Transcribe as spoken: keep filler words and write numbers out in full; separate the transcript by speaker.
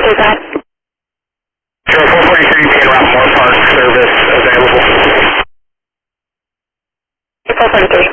Speaker 1: repeat that?
Speaker 2: Sure, four forty-three being around Moore Park, service available.
Speaker 1: four forty-three.